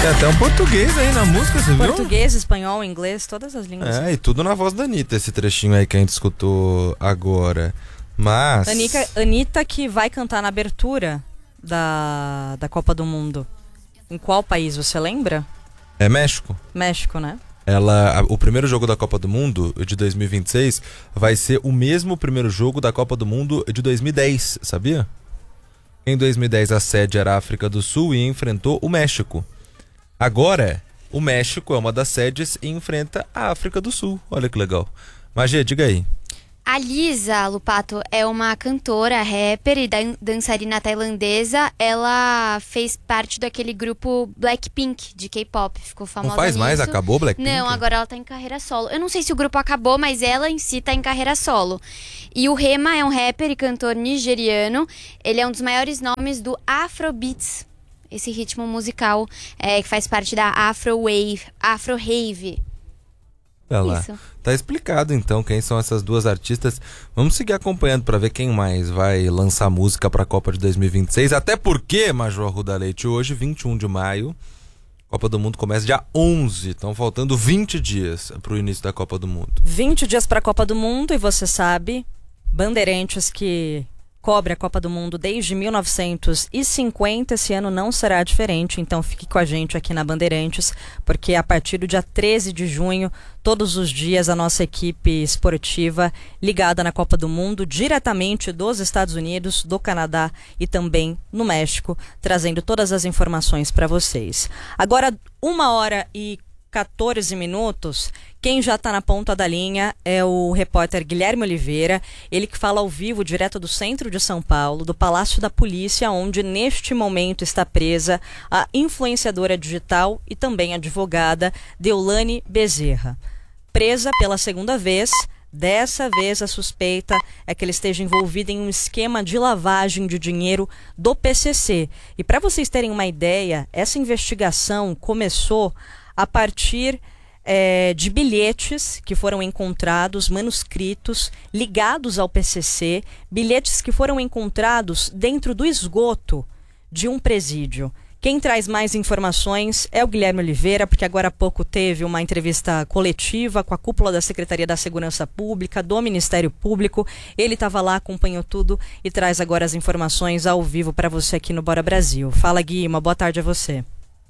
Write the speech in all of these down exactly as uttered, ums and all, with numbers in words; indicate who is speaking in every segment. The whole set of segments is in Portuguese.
Speaker 1: Tem até um português aí na música, você viu?
Speaker 2: Português, espanhol, inglês, todas as línguas.
Speaker 1: É, e tudo na voz da Anitta, esse trechinho aí que a gente escutou agora. Mas...
Speaker 2: Anitta, Anitta que vai cantar na abertura da, da Copa do Mundo. Em qual país, você lembra?
Speaker 1: É México.
Speaker 2: México, né?
Speaker 1: Ela, o primeiro jogo da Copa do Mundo de dois mil e vinte e seis vai ser o mesmo primeiro jogo da Copa do Mundo de dois mil e dez, sabia? Em dois mil e dez a sede era a África do Sul e enfrentou o México. Agora, o México é uma das sedes e enfrenta a África do Sul. Olha que legal. Magê, diga aí.
Speaker 3: A Lisa Lupato é uma cantora, rapper e dan- dançarina tailandesa. Ela fez parte daquele grupo Blackpink de K-pop, ficou famosa
Speaker 1: Não faz mais?
Speaker 3: nisso.
Speaker 1: Acabou Blackpink?
Speaker 3: Não, agora ela tá em carreira solo. Eu não sei se o grupo acabou, mas ela em si tá em carreira solo. E o Rema é um rapper e cantor nigeriano. Ele é um dos maiores nomes do Afrobeats, esse ritmo musical é, que faz parte da Afro-Wave, Afro-Rave.
Speaker 1: Olha lá.
Speaker 3: Isso.
Speaker 1: Tá explicado então quem são essas duas artistas. Vamos seguir acompanhando para ver quem mais vai lançar música para a Copa de dois mil e vinte e seis. Até porque, Major Arruda Leite, hoje, vinte e um de maio, Copa do Mundo começa dia onze. Estão faltando vinte dias para o início da Copa do Mundo.
Speaker 2: vinte dias para a Copa do Mundo e você sabe, Bandeirantes que cobre a Copa do Mundo desde mil novecentos e cinquenta, esse ano não será diferente, então fique com a gente aqui na Bandeirantes, porque a partir do dia treze de junho, todos os dias a nossa equipe esportiva ligada na Copa do Mundo, diretamente dos Estados Unidos, do Canadá e também no México, trazendo todas as informações para vocês. Agora, uma hora e quatorze minutos, quem já está na ponta da linha é o repórter Guilherme Oliveira, ele que fala ao vivo, direto do centro de São Paulo, do Palácio da Polícia, onde neste momento está presa a influenciadora digital e também advogada Deolane Bezerra. Presa pela segunda vez, dessa vez a suspeita é que ele esteja envolvido em um esquema de lavagem de dinheiro do P C C. E para vocês terem uma ideia, essa investigação começou a partir é, de bilhetes que foram encontrados, manuscritos, ligados ao P C C, bilhetes que foram encontrados dentro do esgoto de um presídio. Quem traz mais informações é o Guilherme Oliveira, porque agora há pouco teve uma entrevista coletiva com a cúpula da Secretaria da Segurança Pública, do Ministério Público. Ele estava lá, acompanhou tudo e traz agora as informações ao vivo para você aqui no Bora Brasil. Fala, Gui, uma boa tarde a você.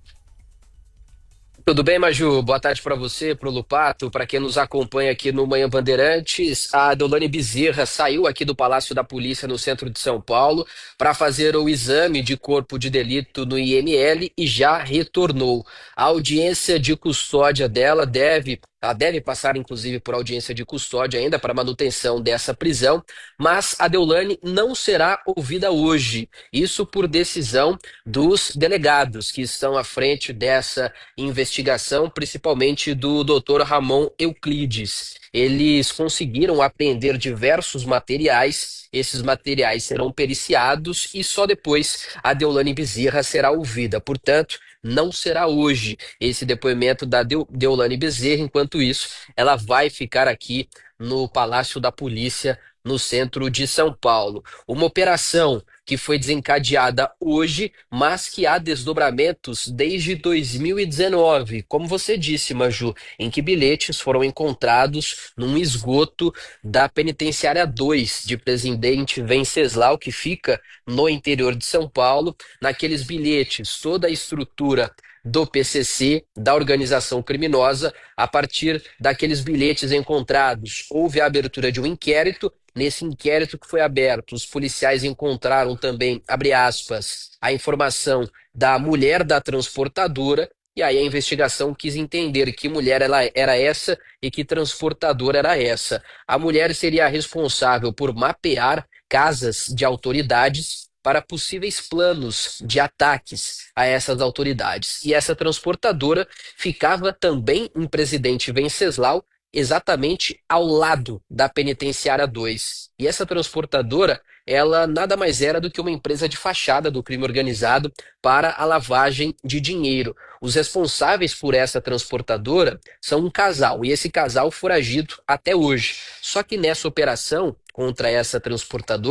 Speaker 4: Tudo bem, Maju? Boa tarde para você, para o Lupato, para quem nos acompanha aqui no Manhã Bandeirantes. A Deolane Bezerra saiu aqui do Palácio da Polícia no centro de São Paulo para fazer o exame de corpo de delito no I M L e já retornou. A audiência de custódia dela deve, ela deve passar inclusive por audiência de custódia ainda para manutenção dessa prisão, mas a Deolane não será ouvida hoje. Isso por decisão dos delegados que estão à frente dessa investigação, principalmente do doutor Ramon Euclides. Eles conseguiram apreender diversos materiais, esses materiais serão periciados e só depois a Deolane Bezerra será ouvida. Portanto, não será hoje esse depoimento da Deolane Bezerra. Enquanto isso, ela vai ficar aqui no Palácio da Polícia, no centro de São Paulo. Uma operação que foi desencadeada hoje, mas que há desdobramentos desde dois mil e dezenove, como você disse, Maju, em que bilhetes foram encontrados num esgoto da Penitenciária dois de Presidente Venceslau, que fica no interior de São Paulo. Naqueles bilhetes, toda a estrutura do P C C, da organização criminosa. A partir daqueles bilhetes encontrados, houve a abertura de um inquérito. Nesse inquérito que foi aberto, os policiais encontraram também, abre aspas, a informação da mulher da transportadora, e aí a investigação quis entender que mulher ela era essa e que transportadora era essa. A mulher seria a responsável por mapear casas de autoridades para possíveis planos de ataques a essas autoridades. E essa transportadora ficava também em Presidente Venceslau, exatamente ao lado da Penitenciária dois. E essa transportadora, ela nada mais era do que uma empresa de fachada do crime organizado para a lavagem de dinheiro. Os responsáveis por essa transportadora são um casal, e esse casal foragido até hoje. Só que nessa operação contra essa transportadora,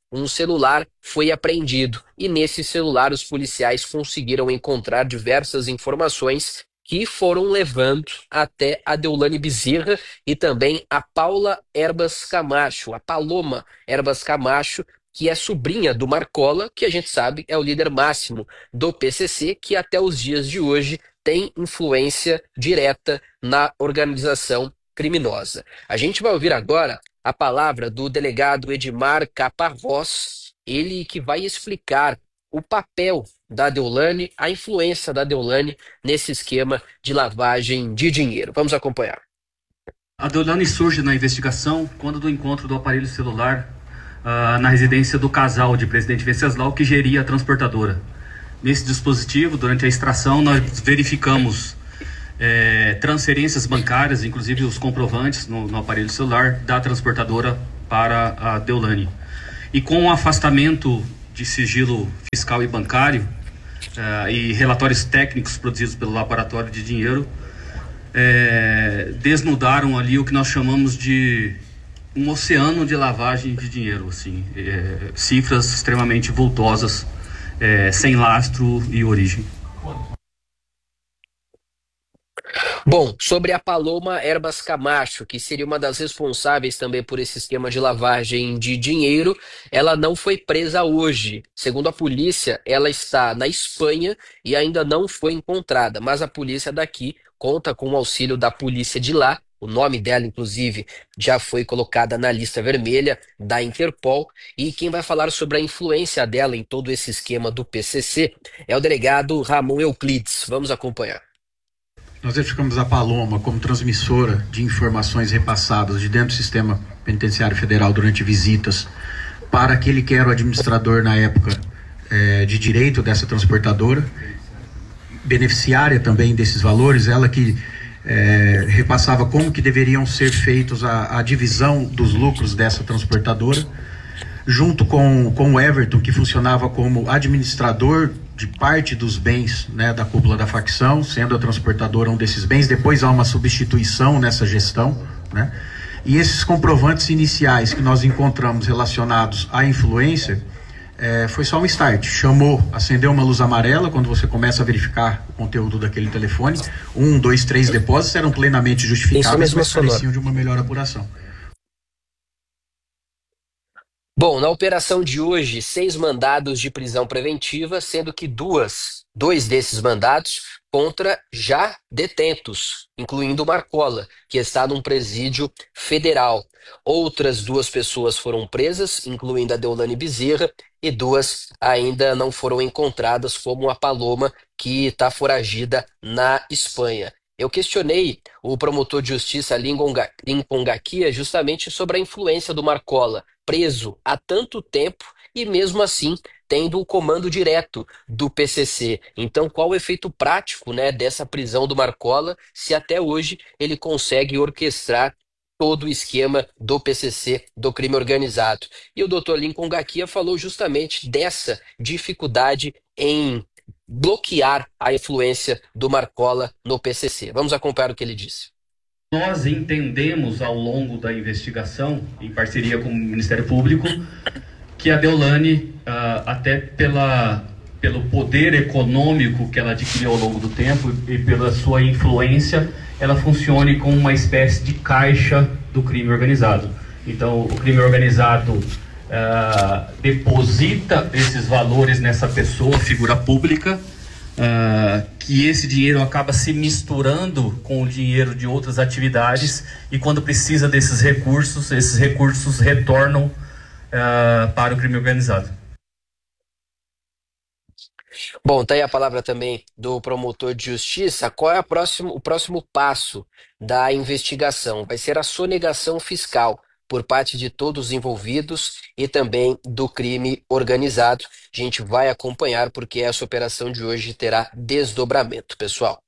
Speaker 4: um celular foi apreendido. E nesse celular os policiais conseguiram encontrar diversas informações que foram levando até a Deolane Bezerra e também a Paula Erbas Camacho, a Paloma Erbas Camacho, que é sobrinha do Marcola, que a gente sabe é o líder máximo do P C C, que até os dias de hoje tem influência direta na organização criminosa. A gente vai ouvir agora a palavra do delegado Edmar Caparrós, ele que vai explicar o papel da Deolane, a influência da Deolane nesse esquema de lavagem de dinheiro. Vamos acompanhar.
Speaker 5: A Deolane surge na investigação quando do encontro do aparelho celular uh, na residência do casal de Presidente Venceslau, que geria a transportadora. Nesse dispositivo, durante a extração, nós verificamos é, transferências bancárias, inclusive os comprovantes no, no aparelho celular da transportadora para a Deolane. E com o afastamento de sigilo fiscal e bancário uh, e relatórios técnicos produzidos pelo Laboratório de Dinheiro, é, desnudaram ali o que nós chamamos de um oceano de lavagem de dinheiro, assim, é, cifras extremamente vultosas, é, sem lastro e origem.
Speaker 4: Bom, sobre a Paloma Erbas Camacho, que seria uma das responsáveis também por esse esquema de lavagem de dinheiro, ela não foi presa hoje. Segundo a polícia, ela está na Espanha e ainda não foi encontrada, mas a polícia daqui conta com o auxílio da polícia de lá. O nome dela, inclusive, já foi colocada na lista vermelha da Interpol. E quem vai falar sobre a influência dela em todo esse esquema do P C C é o delegado Ramon Euclides. Vamos acompanhar.
Speaker 6: Nós identificamos a Paloma como transmissora de informações repassadas de dentro do sistema penitenciário federal durante visitas para aquele que era o administrador na época é, de direito dessa transportadora, beneficiária também desses valores, ela que é, repassava como que deveriam ser feitos a, a divisão dos lucros dessa transportadora, junto com, com o Everton, que funcionava como administrador de parte dos bens, né, da cúpula da facção, sendo a transportadora um desses bens. Depois há uma substituição nessa gestão, né? E esses comprovantes iniciais que nós encontramos relacionados à influência, é, foi só um start. Chamou, acendeu uma luz amarela quando você começa a verificar o conteúdo daquele telefone. Um, dois, três depósitos eram plenamente justificáveis, mas careciam de uma melhor apuração.
Speaker 4: Bom, na operação de hoje, seis mandados de prisão preventiva, sendo que duas, dois desses mandados contra já detentos, incluindo o Marcola, que está num presídio federal. Outras duas pessoas foram presas, incluindo a Deolane Bezerra, e duas ainda não foram encontradas, como a Paloma, que está foragida na Espanha. Eu questionei o promotor de justiça Lincoln Gaquia justamente sobre a influência do Marcola, preso há tanto tempo e mesmo assim tendo o comando direto do P C C. Então, qual o efeito prático, né, dessa prisão do Marcola, se até hoje ele consegue orquestrar todo o esquema do P C C, do crime organizado? E o doutor Lincoln Gaquia falou justamente dessa dificuldade em bloquear a influência do Marcola no P C C. Vamos acompanhar o que ele disse.
Speaker 5: Nós entendemos ao longo da investigação, em parceria com o Ministério Público, que a Deolane, uh, até pela, pelo poder econômico que ela adquiriu ao longo do tempo e pela sua influência, ela funcione como uma espécie de caixa do crime organizado. Então, o crime organizado uh, deposita esses valores nessa pessoa, figura pública, Uh, que esse dinheiro acaba se misturando com o dinheiro de outras atividades e quando precisa desses recursos, esses recursos retornam uh, para o crime organizado.
Speaker 4: Bom, tá aí a palavra também do promotor de justiça. Qual é a próximo, o próximo passo da investigação? Vai ser a sonegação fiscal por parte de todos os envolvidos e também do crime organizado. A gente vai acompanhar porque essa operação de hoje terá desdobramento, pessoal.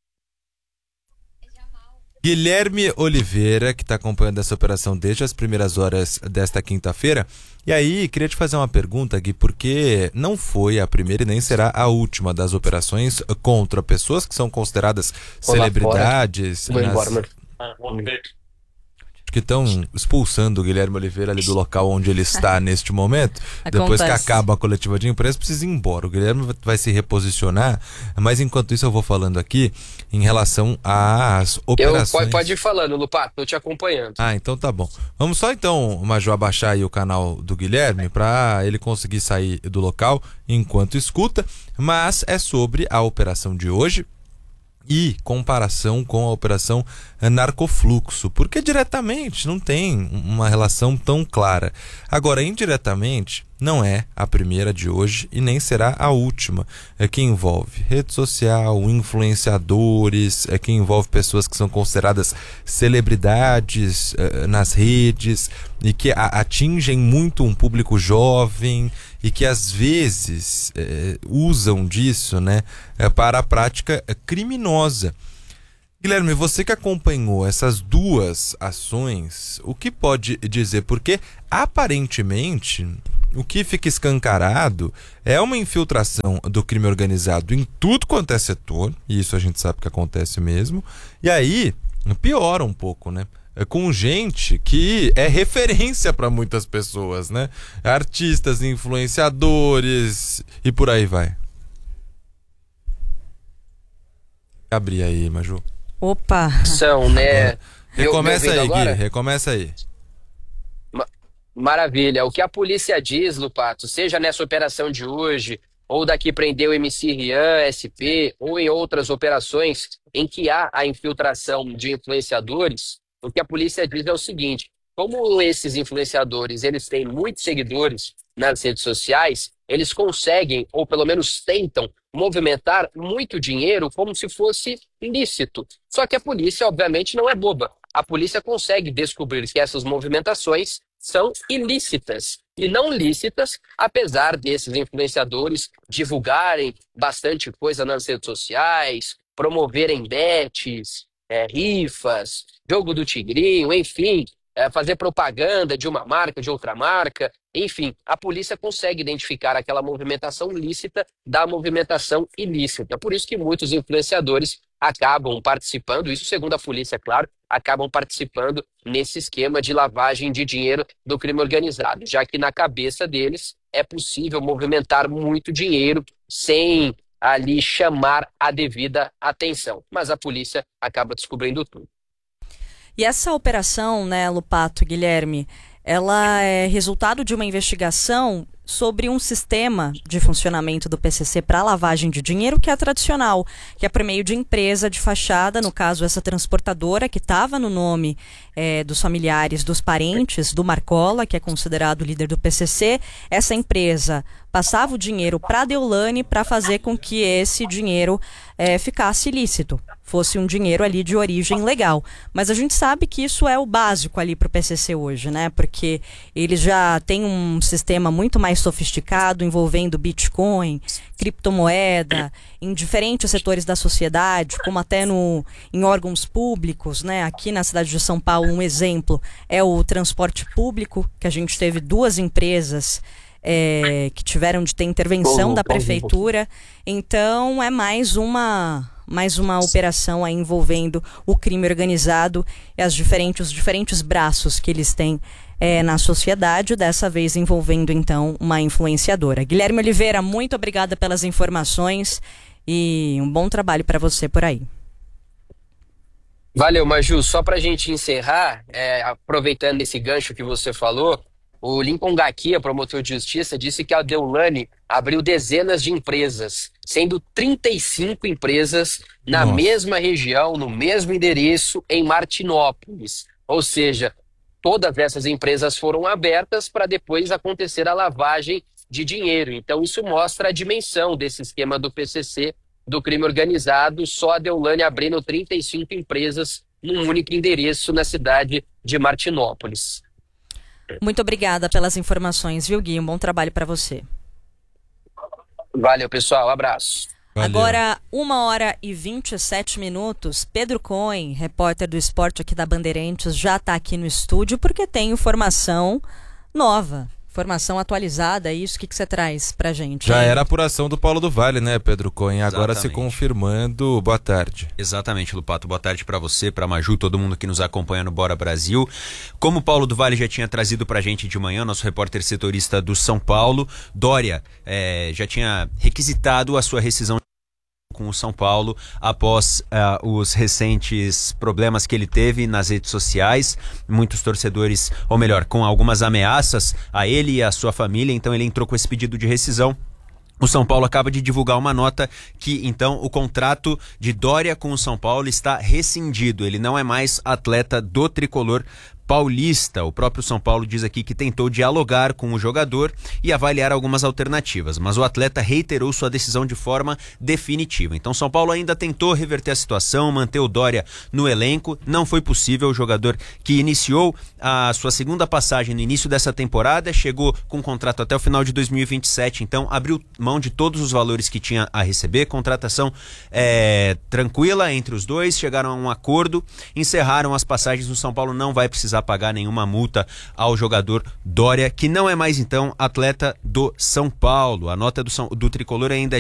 Speaker 1: Guilherme Oliveira, que está acompanhando essa operação desde as primeiras horas desta quinta-feira. E aí, queria te fazer uma pergunta, Gui, porque não foi a primeira e nem será a última das operações contra pessoas que são consideradas
Speaker 4: Olá,
Speaker 1: celebridades.
Speaker 4: Vou
Speaker 1: nas...
Speaker 4: embora, mano.
Speaker 1: que estão expulsando o Guilherme Oliveira ali do local onde ele está neste momento. Depois que acaba a coletiva de imprensa, precisa ir embora. O Guilherme vai se reposicionar, mas enquanto isso eu vou falando aqui em relação às operações...
Speaker 4: Eu, pode, pode ir falando, Lupato, tô te acompanhando.
Speaker 1: Ah, então tá bom. Vamos só então, Maju, abaixar aí o canal do Guilherme para ele conseguir sair do local enquanto escuta, mas é sobre a operação de hoje e comparação com a operação Narcofluxo, porque diretamente não tem uma relação tão clara. Agora, indiretamente, não é a primeira de hoje e nem será a última, é que envolve rede social, influenciadores, é que envolve pessoas que são consideradas celebridades uh, nas redes e que a, atingem muito um público jovem e que às vezes uh, usam disso, né, uh, para a prática criminosa. Guilherme, você que acompanhou essas duas ações, o que pode dizer? Porque aparentemente o que fica escancarado é uma infiltração do crime organizado em tudo quanto é setor, e isso a gente sabe que acontece mesmo, e aí piora um pouco, né? É com gente que é referência para muitas pessoas, né? Artistas, influenciadores e por aí vai. Abri aí, Maju.
Speaker 2: Opa!
Speaker 4: São, né?
Speaker 1: Recomeça aí,
Speaker 4: agora?
Speaker 1: Gui, recomeça aí.
Speaker 4: Ma- Maravilha. O que a polícia diz, Lupato, seja nessa operação de hoje, ou daqui prendeu o M C Rian, S P, ou em outras operações em que há a infiltração de influenciadores, o que a polícia diz é o seguinte: como esses influenciadores eles têm muitos seguidores nas redes sociais, eles conseguem, ou pelo menos tentam, movimentar muito dinheiro como se fosse ilícito. Só que a polícia, obviamente, não é boba. A polícia consegue descobrir que essas movimentações são ilícitas e não lícitas, apesar desses influenciadores divulgarem bastante coisa nas redes sociais, promoverem bets, é, rifas, jogo do tigrinho, enfim, é, fazer propaganda de uma marca, de outra marca, enfim, a polícia consegue identificar aquela movimentação lícita da movimentação ilícita. Por isso que muitos influenciadores acabam participando, isso segundo a polícia, é claro, acabam participando nesse esquema de lavagem de dinheiro do crime organizado, já que na cabeça deles é possível movimentar muito dinheiro sem ali chamar a devida atenção. Mas a polícia acaba descobrindo tudo.
Speaker 2: E essa operação, né, Lupato, Guilherme, ela é resultado de uma investigação sobre um sistema de funcionamento do P C C para lavagem de dinheiro que é tradicional, que é por meio de empresa de fachada, no caso essa transportadora que estava no nome é, dos familiares, dos parentes do Marcola, que é considerado o líder do P C C. Essa empresa passava o dinheiro para a Deolane para fazer com que esse dinheiro é, ficasse ilícito, fosse um dinheiro ali de origem legal. Mas a gente sabe que isso é o básico ali para o P C C hoje, né? Porque ele já tem um sistema muito mais sofisticado envolvendo Bitcoin, criptomoeda, em diferentes setores da sociedade, como até no, em órgãos públicos, né? Aqui na cidade de São Paulo, um exemplo é o transporte público, que a gente teve duas empresas é, que tiveram de ter intervenção da prefeitura. Então é mais uma... mais uma operação aí envolvendo o crime organizado e as diferentes, os diferentes braços que eles têm é, na sociedade, dessa vez envolvendo então uma influenciadora. Guilherme Oliveira, muito obrigada pelas informações e um bom trabalho para você por aí.
Speaker 4: Valeu, Maju. Só para a gente encerrar, é, aproveitando esse gancho que você falou, o Lincoln Gaquia, promotor de justiça, disse que a Deolane abriu dezenas de empresas, sendo trinta e cinco empresas na
Speaker 1: Nossa.
Speaker 4: mesma região, no mesmo endereço, em Martinópolis. Ou seja, todas essas empresas foram abertas para depois acontecer a lavagem de dinheiro. Então isso mostra a dimensão desse esquema do P C C, do crime organizado, só a Deolane abrindo trinta e cinco empresas num único endereço na cidade de Martinópolis.
Speaker 2: Muito obrigada pelas informações, viu, Gui? Um bom trabalho para você.
Speaker 4: Valeu, pessoal. Abraço.
Speaker 1: Valeu.
Speaker 2: Agora, uma hora e vinte e sete minutos. Pedro Cohen, repórter do esporte aqui da Bandeirantes, já está aqui no estúdio porque tem informação nova. Informação atualizada, isso, o que, que você traz pra gente?
Speaker 1: Já
Speaker 2: hein?
Speaker 1: era a apuração do Paulo do Vale, né, Pedro Cohen? Agora se
Speaker 7: Exatamente.
Speaker 1: confirmando. Boa tarde.
Speaker 7: Exatamente, Lupato. Boa tarde para você, para Maju, todo mundo que nos acompanha no Bora Brasil. Como o Paulo do Vale já tinha trazido pra gente de manhã, nosso repórter setorista do São Paulo, Dória é, já tinha requisitado a sua rescisão com o São Paulo após uh, os recentes problemas que ele teve nas redes sociais, muitos torcedores, ou melhor, com algumas ameaças a ele e a sua família, então ele entrou com esse pedido de rescisão. O São Paulo acaba de divulgar uma nota que, então, o contrato de Dória com o São Paulo está rescindido, ele não é mais atleta do tricolor paulista. O próprio São Paulo diz aqui que tentou dialogar com o jogador e avaliar algumas alternativas, mas o atleta reiterou sua decisão de forma definitiva. Então São Paulo ainda tentou reverter a situação, manter o Dória no elenco, não foi possível. O jogador que iniciou a sua segunda passagem no início dessa temporada, chegou com contrato até o final de dois mil e vinte e sete, então abriu mão de todos os valores que tinha a receber, contratação é, tranquila entre os dois, chegaram a um acordo, encerraram as passagens. O São Paulo não vai precisar pagar nenhuma multa ao jogador Dória, que não é mais então atleta do São Paulo. A nota do, São, do tricolor ainda